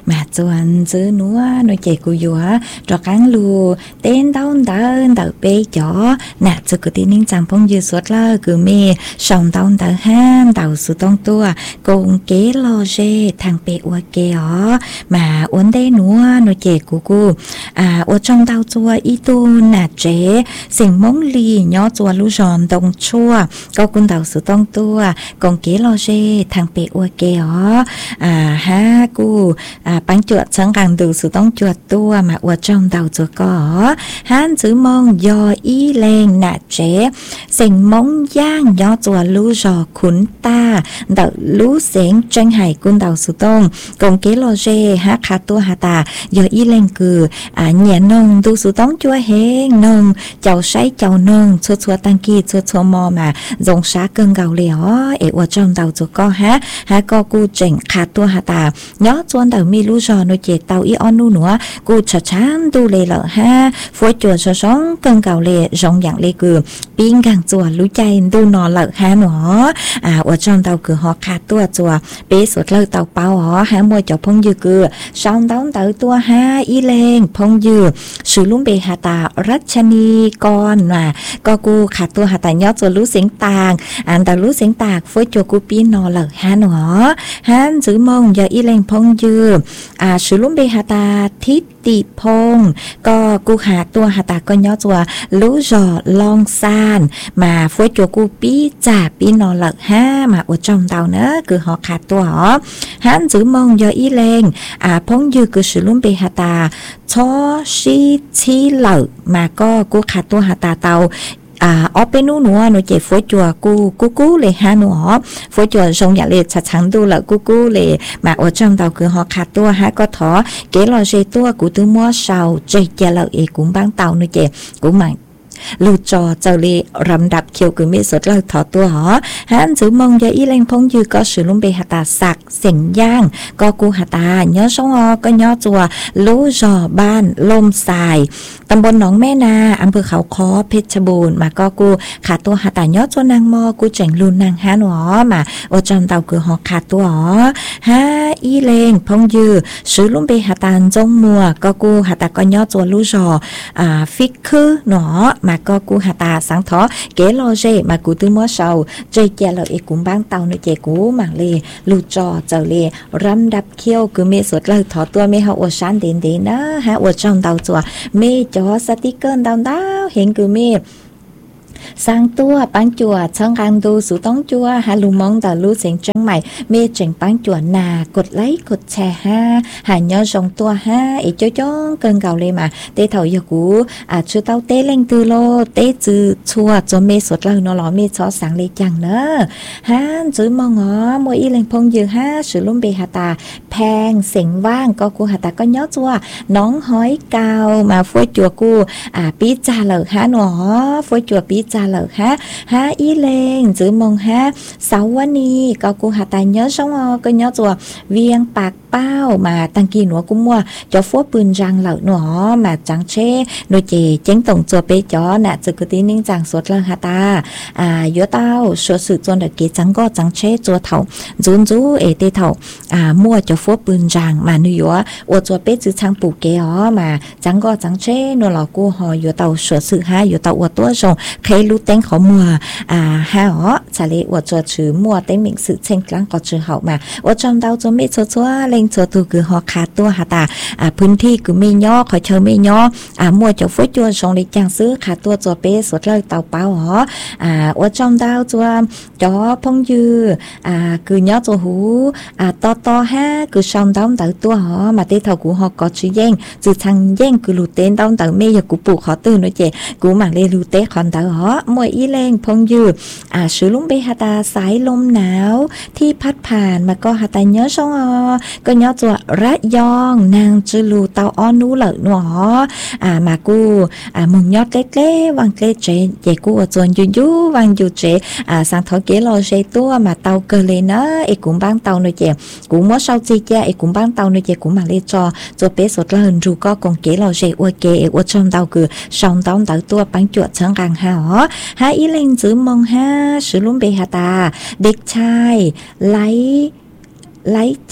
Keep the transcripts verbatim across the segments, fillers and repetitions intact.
mà chuẩn chứ nữa nó chạy cú dùa cho cắn lù tên đau đau đau bê chó nè chứ cứ tin nín chẳng phong dư suốt là cứ mê sòng đau đau ham đau sự tông tua cùng kế lo dê thằng bê ua kê ó mà uốn đây nữa nó chạy cú cú à ở trong đau chua y tu nè chế sinh mông lì nhỏ chua lú giòn đồng chua có cùng đau sự tông tua cùng kế lo dê thằng bê ua kê ó à ha cú à bánh chuột chẳng càng từ sự tông chuột tua mà ở trong đầu chuột có hắn chữ mong do ý lên nạ chế sinh mong giang nhỏ chùa lú rò khún ta đợi lú xén tranh hải quân đầu sự tông cùng kế lo dê hát khá tua hà tà do ý lên cử à nhẹ nông tu sự tông chua hên nông chào sáy chào nông chua chua tăng kỳ chua chua mò mà dòng xá cơn gạo lẻo ở trong đầu chuột có hát hát có cu chỉnh khá tua hà tà nhỏ chuôn đầu mi lú rò nó chế tàu ý on nu nữa cu chả chán tu lê lợ ha phối chùa cho sống cơn gạo lệ rong dạng lê cừ pin càng chùa lú chay tu nọ lợ ha nó à ở trong tàu cừ họ khát tua chùa bé sụt lơ tàu bao họ ha mua cho phong dư cừ xong đóng tàu tua ha y lên phong dư sử lúng bề hà tà rất chani con mà co cu khát tua hà tà nhót chùa lú xính tàng anh tàu lú xính tàng phối chùa cu pin nọ lợ ha nó ha giữ mong giờ y lên phong dư à sử lúng bề hà tà thiết tị phong có cu hà tua hà tà có nhót chùa lú rò long san mà phối chùa cu pi chả pi nọ lợn ha mà ở trong tàu nữa cứ họ khát tua họ hắn giữ mong do ý lên à phong dư cứ sử luôn bề hà tà cho si chi lợn mà có cu khát tua hà tà tàu à ở bênนู้นnữa nó chỉ phối chùa cu cu cu lệ ha nữa phối chùa sông nhà lệ chặt trắng tu là cu cu lệ mà ở trong tàu cứ họ khát tua ha có thỏ kế lo dây tua của tư mua sầu dây chè lợ ý cũng bán tàu nữa chị cũng mạnh lưu trò châu lì rầm đập chiều cứ mi sốt lời thọ tua họ hắn giữ mong cho ý lên phong dư có sử dụng bề hạt tà sạc sỉnh giang có cu hạt tà nhớ sống ho có nhớ chùa lú rò ban lôm xàiตำบลหนองแม่นาอำเภอเขาค้อเพชรบูรณ์มาก็กูขาตัวหาตาย้อตัวนางมอกูเจ๋งลุนนางฮานหอมาโอจำเต่าคือหอขาตัวหอฮาอีเลงพงยือซื้อลุ่มเบหาตานจงมัวก็กูหาตาก็ย้อตัวลูจออ่าฟิกคือหนอมาก็กูหาตาสังทอเกลอเจมากูตื้อมัวเสาเจเจลเอกุมบ้างเต่าในเจกูหมางเลลูจอเจ้าเลรำดับเขี้ยวคือเมสดเลยถอตัวเมหาอวชันเด่นเด่นนะฮะอวจำเต่าตัวเมจอสติกเกอร์ดาวดาวเห็นคือเมฆสร้างตัวปังจั่วช่างการดูสู่ต้องจั่วหาลุมองแต่รู้เสียงจังใหม่เมฆเจ๋งปังจั่วนากดไลค์กดแชร์ห้าหายย่อส่งตัวห้าอีจ้อจ้องเกินเก่าเลยมาเตะเถาอยู่กูอ่ะชื่อเต้าเตะเล่งตือโลเตะจือชัวจนเมฆสดเลยนอหล่อเมฆซอสังเลยจังเนอะฮะจื้อมองอ๋อมวยอีเล่งพงยือห้าสื่อลุ่มเบหาตาแพงเสียงว่างก็กูหาตาก็ย่อจั่วน้องห้อยเกามาฟุ้ยจั่วกูอ่ะปีจ่าเหลือห้าหนอฟุ้ยจั่วปีจ่าเหลือฮะฮะอีเลงจื้อมองฮะสาววันนี้ก็กูหาตาย่อช่องอ๋อก็ย่อจั่วเวียงปากเป้ามาตั้งกี่หนัวกุ้มมัวจะฟัวปืนรังเหล่าหนัวมาจังเช่โดยเจเจ้งตรงจัวเปจ่อน่ะจะกตีนิ่งจังสดเลยฮะตาอ่ายัวเต้าสวดสืบจนเด็กเกจังก็จังเช่จัวเถาจุนจูเอเตเถาอ่ามัวจะฟัวปืนรังมาหนูยัวอวดจัวเปจื้อช่างปูเกอ๋อมาจังก็จังเช่หนูหลอกกูหอยัวเต้าสวดสืบฮะยัวเต้าอวดตัวทรงเคยรู้เต้งขอมัวอ่าฮะอ๋อชาเลอวดจัวชื่อมัวเต้งมิงสืบเช่งกลางก็ชื่อเขามาอวดจำเต้าจัวเมจัวจัวเล่งจัวตัวคือหอขาตัวหาตาอ่าพื้นที่คือไม่ย่อขอเชิญไม่ย่ออ่ามัวจะฟุ้ยจัวทรงเลยจังซื้อขาตัวจัวเป๊ะสดเลยเต่าเป้าหออ่าอวดจำเต้าจัวจอพงยืออ่าคือย่อจัวหูอ่าต่อต่อฮะคือช่องดาวเต่าตัวหอมาเตะเท่ากูหอก็ชื่อแย่งจือทางแย่งคือลูเต้นดาวเต่าเมย์กูปลูกขอตื่นด้วยเจกูหมางเลยลูเต้ขอนเต่าหอมวยอีเลงพงยืออ่าซื้อลุงเบหาตาสายลมหนาวที่พัดผ่านมาก็หาตาเนื้อช่องอ๋อก็ย่อจัวระยองนางจือลูเตาอ้อนนู้เหล่าหนออ่ามากูอ่ามึงยอดเล็กๆวางเล็กเจเจกูจวนยูยูวางยูเจอ่าสังทอเกลอเจตัวมาเตาเกเลยนะไอ้กุ้งบ้างเตาหน่อยเจกูมัวเศร้าจีเจไอ้กุ้งบ้างเตาหน่อยเจกูมาเลยจอจัวเป๊ะสดละหินรูก็กงเกลอเจอวยเกไอ้อวดชมเตาคือสองเตาเตาตัวปังจวดเชิงกลางหาอ๋อหาอีเล่งจื้อมองห้าสือลุ่มเบหาตาเด็กชายไลไลชิป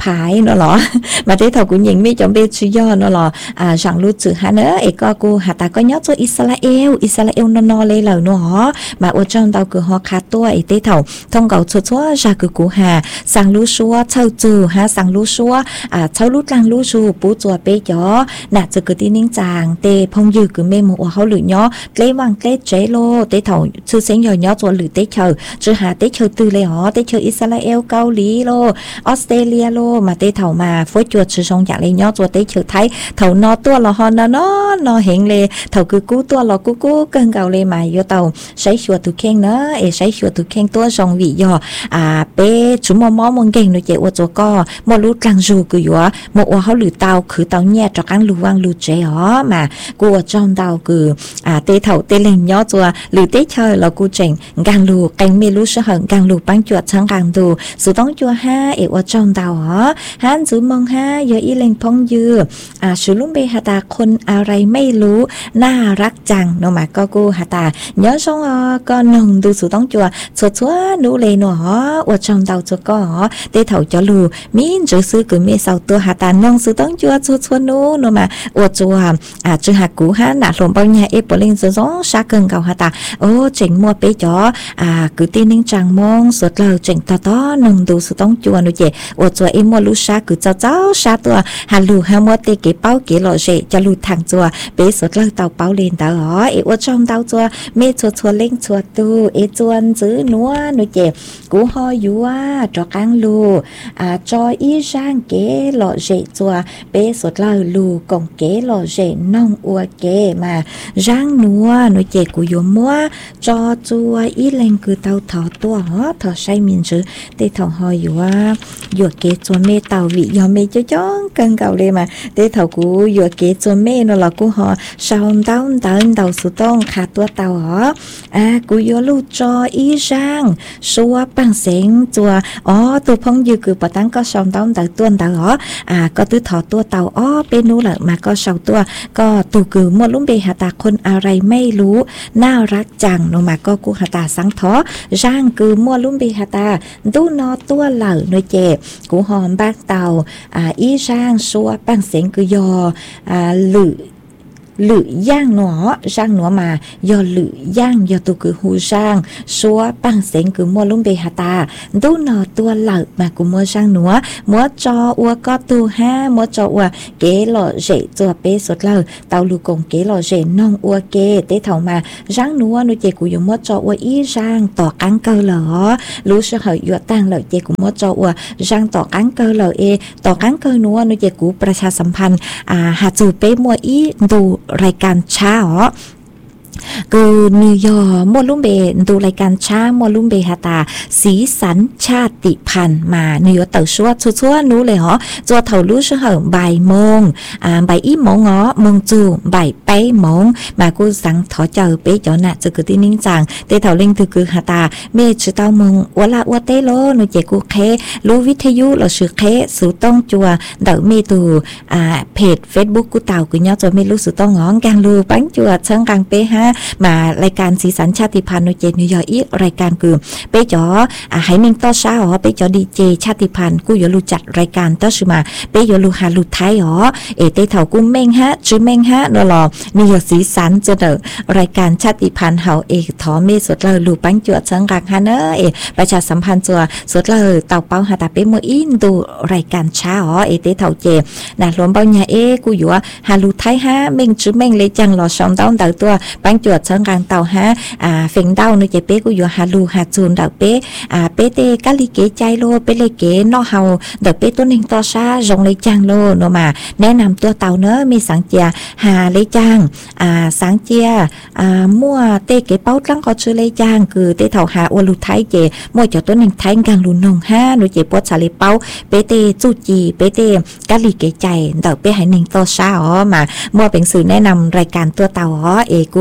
ผายเนาะหรอมาได้เท่ากูหญิงไม่จำเป็นชื่อย่อเนาะหรออ่าจังรู้จือฮะเนอะเอกก็กูหาตาก็ย้อนตัวอิสราเอลอิสราเอลนอนๆเลยเหล่าเนาะมาอวดจองเตาคือฮอคาตัวไอเต้เท่าท่องเก่าชัวๆจากคือกูหาสังรู้ชัวเช่าจูฮะสังรู้ชัวอ่าเช่ารู้ลังรู้ชูปูจัวเป๊ะจ๋อน่ะจะคือที่นิ่งจางเตพงยือคือเมมัวเขาหรือย้อเกลวังเกลเจโลเต้เท่าชื่อเสียงย่อยๆตัวหรือเต้เชอจือหาเต้เชอตือเลยฮะเต้เชออิสราเอลเกาหลีโลออสเตรเลียโลมาเต้เท่ามาฝอยจวดชื่อชงอยากเลยย้อตัวเต้เชอไทยเท่านอตัวละฮอนนอนอเห็นเลยเท่าคือกู้ตัวละกู้กู้เกินเก่าเลยมาโยเต่าใช้ชัวตุเข่งเนอะเอใช้ชัวตุเข่งตัวชงวิยออ่าเป้ชุมมอมอมงเก่งหนูเจ้าอวดตัวก็มอรู้กลางจูคืออยู่มอว่าเขาหรือเตาคือเตาแย่จากการรู้ว่างรู้เจ้ามากูว่าจอมเตาคืออ่าเต้เท่าเต้เล่นย้อตัวหรือเต้เชยเรากูเจ๋งการรู้กันไม่รู้เสหิงการรู้ปังจวดทั้งการดูสุดต้องจัวห้าเอว่าจอมเตาฮะฮันจูมองห้าเยอะอีเล่นพงยืออ่าชุลุงเบหาตาคนอะไรไม่รู้น่ารักจังเนาะมาก็กูหาตาย้อนชงอ๋อก็นงดูสุดต้องจัวชัวชัวนู้เลยเนาะว่าจอมเตาจัวก็เต้เท่าจะรู้มีนจะซื้อคือมีเสาตัวหาตานงสุดต้องจัวชัวชัวนู้เนาะมาว่าจัวอ่าจือหากูห้าหนาหลงเปาเนี่ยเอปอลิงสุดสองชาเกินเก่าหาตาโอ้เจ๋งมัวไปจ่ออ่าคือตีนิ่งจังมองสุดเลยเจ๋งต่อต่อนงดูสุดต้องจัวนู้เจว่าจัวเอมัวลูชาคือเจ้าเจ้าชาตัวหาลูหามัวเตเก๋เป้าเก๋หล่อเจจะลูทางจัวเป๊สุดเลยเต่าเป้าเลนเต่าอ๋อเอว่าจอมเต่าจัวเมชัวชัวเล่งชัวตูเอจวนจื้อนัวนู้เจกูฮออยู่ว่าจอกังลูอ่าจออีจางเก๋หล่อเจจัวเป๊สุดเลยลูกงเก๋หล่อเจน้องอัวเก๋มาร่างนัวนู้เจกูอยู่มัวจอจัวอีเล่งคือเต่าถอตัวฮะถอใช้มินจื้อเตถอฮออยู่ว่าอยู่เก๋จัวเมเต่าวิยอมเมจ้จ้องกันเก่าเลยมาเตถอกูอยู่เก๋จัวเมนอหลอกกูฮอชาวเต้าเต้าเต่าสุดต้องขาตัวเต่าฮะอ่ากูอยู่ลูกจออีร่างชัวปังเสียงจัวอ๋อตัวพงยือคือปะตั้งก็ชาวเต้าเต่าตัวเต่าฮะอ่าก็ตื้อถอตัวเต่าอ๋อเป็นนู้แหละมาก็ชาวตัวก็ตูคือมวลุ่มเบหาตาคนอะไรไม่รู้น่ารักจังโนมาก็กูหาตาสังท้อร่างคือมวลุ่มเบหาตาดูนอตัวเหล่าโนเจกูหอมบ้างเต่าอ่าอีร่างชัวปังเสียงคือยออ่าหรือหรือย่างหนอร่างหนอมายอหรือย่างยอตัวคือหูร่างชัวปังเสียงคือมัวลุ่มเบหาตาดูนอตัวเหล่ามากูมัวร่างหนัวมัวจออัวก็ตูห้ามัวจออัวเก๋หล่อเจจัวเป้สุดเหล่าเตาลูกงเก๋หล่อเจน้องอัวเก๋เต้เท่ามาร่างหนัวนูเจกูอยู่มัวจออัวอีร่างต่อกังเกอเหรอรู้เสเหยยัวตั้งเหล่าเจกูมัวจออัวร่างต่อกังเกอเหล่าเอต่อกังเกอหนัวนูเจกูประชาสัมพันธ์อ่าหาจูเป้มัวอีดูรายการช้าอ๋อคือนิวยอร์มัวลุ่มเบดูรายการช้ามัวลุ่มเบฮาตาสีสันชาติพันธุ์มานิวยอร์เต่าชัวชัวนู้เลยเหรอจัวเต่ารู้เชื่อเหรอบ่ายโมงอ่าบ่ายอีโมงอ๋อมงจูบ่ายไปโมงมากูสั่งถอเจอเป๊ะจอน่ะจะคือที่นิ่งจังเตเต่าเล่งถือคือฮาตาเมชื่อเต่ามงวลาวัวเตโลหนูเจกูเครู้วิทยุเราชื่อเคสูต้องจัวเต่าเมตูอ่าเพจเฟซบุ๊กกูเต่ากูย่อจัวไม่รู้สูต้องง้องกลางรูปังจัวเชิงกลางเป๊ะฮะมารายการสีสันชาติพันธุ์โนเจนิวยอร์อีรายการคือเป๊ะจ๋ออ่าให้มิงต้อช้าอ๋อเป๊ะจ๋อดีเจชาติพันธุ์กูอยู่รู้จัดรายการต้อชื่อมาเป๊ะอยู่รู้หารู้ไทยอ๋อเอเต้เถากูเม่งฮะชื่อเม่งฮะนอหลอนิวยอร์สีสันจะเดอรายการชาติพันธุ์เฮาเอกถอเมสดเลยรู้ปังจัวเชิงกลางฮะเนอเอประชาสัมพันธ์จัวสดเลยเต่าเป้าหาตาเป๊ะมัวอินดูรายการช้าอ๋อเอเต้เถาเจน่ะรวมเป้าเนี่ยเอกูอยู่หารู้ไทยฮะเม่งชื่อเม่งเลยจังหล่อสองเต้าเต่าตัวปังจัวเชิงกลางเต่าฮะอ่าเฟงเต้าเนเจเป๊กูอยู่หาลูหาจูนเต่าเป๊อ่าเป๊เตกะลิเกใจโลเป๊เลเกนอเฮาเดาเป๊ตัวหนึ่งต่อชาจงเลยจังโลโนมาแนะนำตัวเต่าเนอะมีสังเจียหาเลยจังอ่าสังเจียอ่ามั่วเตเกเป้าตั้งก็ชื่อเลยจังคือเตเต่าหาอวลุไทยเจมั่วเจ้าตัวหนึ่งไทยกังลุนงห้าโนเจปวดสาเลเป้าเป๊เตจูจีเป๊เตกะลิเกใจเดาเป๊ให้หนึ่งต่อชาอ๋อมามั่วเป็นสื่อแนะนำรายการตัวเต่าอ๋อเอกูประชา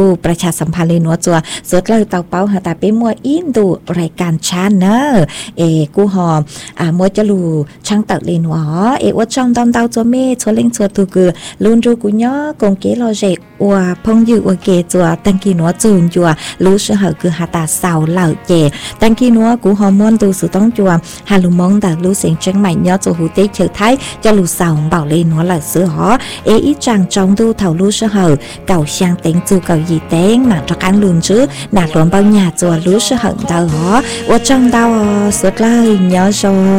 สัมพันธ์เลยหนัวจัวสุดเลยเตาเป้าหาตาไปมัวอินดูรายการชาเนอเอกูหอมอ่ามัวจะลูช่างตัดเลยหนัวเอว่าช่องตอนเตาจัวเม่ชัวเล่งชัวตูกือลุนจูกูย่อกงเกลอเจว่าพงยือว่าเกจัวตังกีหนัวจูนจัวรู้เชื่อเหอคือหาตาสาวเหล่าเจตังกีหนัวกูหอมม้วนตูสุต้องจัวฮาลูมองแต่รู้เสียงเชียงใหม่ย่อจูหูเตเฉยไทยจะลูสาวเบาเลยหนัวหล่าซื้อหอเออีจังจองดูเท่ารู้เชื่อเหอเก่าเชียงเต็งจูเก่ายีเต็งหนักจากการลุนชื้อหนักหลวมเบาหยาจัวรู้เชื่อเหอเตาหอว่าจังเตาสุดเลยย่อโซ